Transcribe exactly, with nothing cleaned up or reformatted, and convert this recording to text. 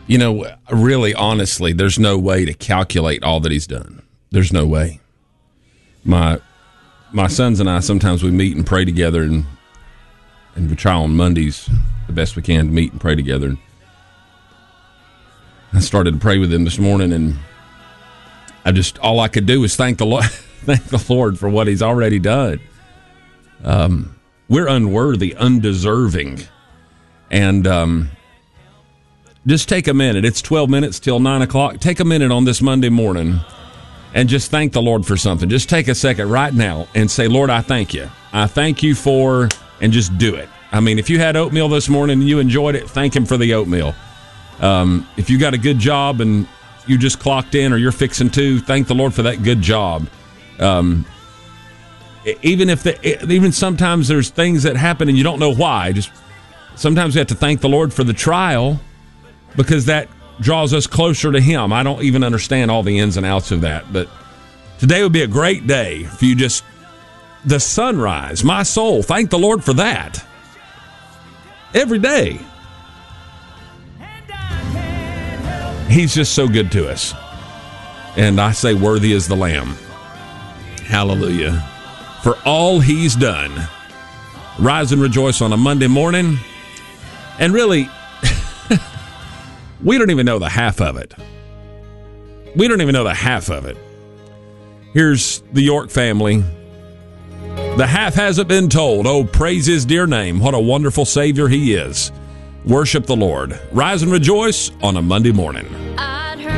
You know, really, honestly, there's no way to calculate all that he's done. There's no way. My my sons and I, sometimes we meet and pray together, and and we try on Mondays the best we can to meet and pray together. And I started to pray with them this morning, and I just, all I could do was thank the Lord, thank the Lord for what he's already done. Um, we're unworthy, undeserving, and um, just take a minute. It's twelve minutes till nine o'clock. Take a minute on this Monday morning and just thank the Lord for something. Just take a second right now and say, Lord, I thank you. I thank you for, and just do it. I mean, if you had oatmeal this morning and you enjoyed it, thank him for the oatmeal. Um, if you got a good job and you just clocked in or you're fixing to, thank the Lord for that good job. Um, even if the, even sometimes there's things that happen and you don't know why. Just sometimes we have to thank the Lord for the trial, because that draws us closer to him. I don't even understand all the ins and outs of that, but today would be a great day if you just, the sunrise, my soul, thank the Lord for that. Every day. He's just so good to us. And I say, worthy is the Lamb. Hallelujah. For all he's done. Rise and rejoice on a Monday morning. And really, we don't even know the half of it. We don't even know the half of it. Here's the York family. The half hasn't been told. Oh, praise his dear name. What a wonderful Savior he is. Worship the Lord. Rise and rejoice on a Monday morning.